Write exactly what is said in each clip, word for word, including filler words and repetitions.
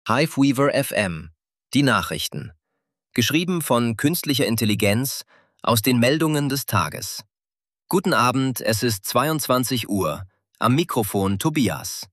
Hiveweaver F M. Die Nachrichten. Geschrieben von künstlicher Intelligenz aus den Meldungen des Tages. Guten Abend, es ist zweiundzwanzig Uhr. Am Mikrofon Tobias.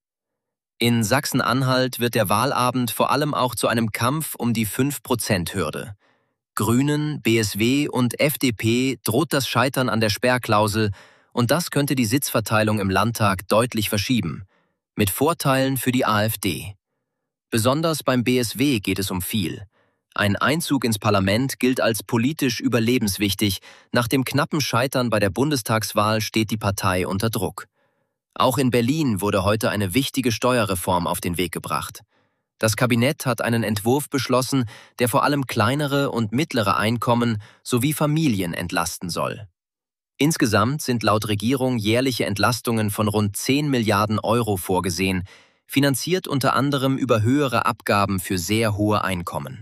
In Sachsen-Anhalt wird der Wahlabend vor allem auch zu einem Kampf um die fünf Prozent Hürde. Grünen, B S W und F D P droht das Scheitern an der Sperrklausel und das könnte die Sitzverteilung im Landtag deutlich verschieben. Mit Vorteilen für die AfD. Besonders beim B S W geht es um viel. Ein Einzug ins Parlament gilt als politisch überlebenswichtig. Nach dem knappen Scheitern bei der Bundestagswahl steht die Partei unter Druck. Auch in Berlin wurde heute eine wichtige Steuerreform auf den Weg gebracht. Das Kabinett hat einen Entwurf beschlossen, der vor allem kleinere und mittlere Einkommen sowie Familien entlasten soll. Insgesamt sind laut Regierung jährliche Entlastungen von rund zehn Milliarden Euro vorgesehen, finanziert unter anderem über höhere Abgaben für sehr hohe Einkommen.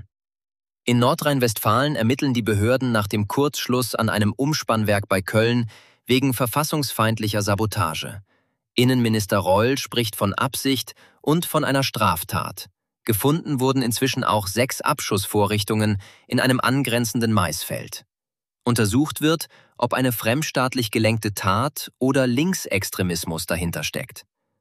In Nordrhein-Westfalen ermitteln die Behörden nach dem Kurzschluss an einem Umspannwerk bei Köln wegen verfassungsfeindlicher Sabotage. Innenminister Reul spricht von Absicht und von einer Straftat. Gefunden wurden inzwischen auch sechs Abschussvorrichtungen in einem angrenzenden Maisfeld. Untersucht wird, ob eine fremdstaatlich gelenkte Tat oder Linksextremismus dahinter steckt.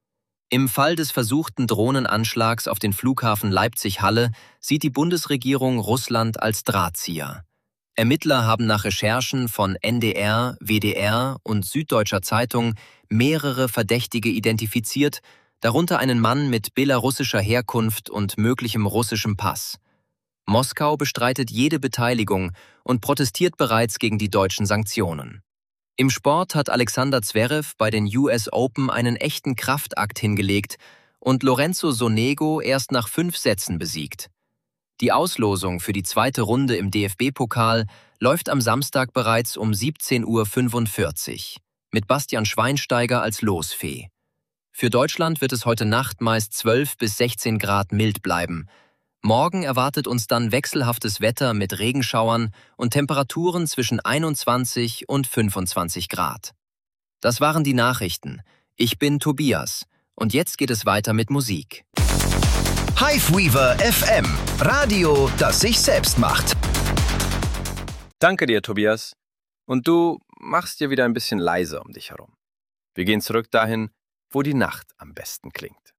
Im Fall des versuchten Drohnenanschlags auf den Flughafen Leipzig-Halle sieht die Bundesregierung Russland als Drahtzieher. Ermittler haben nach Recherchen von N D R, W D R und Süddeutscher Zeitung mehrere Verdächtige identifiziert, darunter einen Mann mit belarussischer Herkunft und möglichem russischem Pass. Moskau bestreitet jede Beteiligung und protestiert bereits gegen die deutschen Sanktionen. Im Sport hat Alexander Zverev bei den U S Open einen echten Kraftakt hingelegt und Lorenzo Sonego erst nach fünf Sätzen besiegt. Die Auslosung für die zweite Runde im D F B-Pokal läuft am Samstag bereits um siebzehn Uhr fünfundvierzig, mit Bastian Schweinsteiger als Losfee. Für Deutschland wird es heute Nacht meist zwölf bis sechzehn Grad mild bleiben. Morgen erwartet uns dann wechselhaftes Wetter mit Regenschauern und Temperaturen zwischen einundzwanzig und fünfundzwanzig Grad. Das waren die Nachrichten. Ich bin Tobias und jetzt geht es weiter mit Musik. Hiveweaver F M, Radio, das sich selbst macht. Danke dir, Tobias. Und du machst dir wieder ein bisschen leiser um dich herum. Wir gehen zurück dahin, wo die Nacht am besten klingt.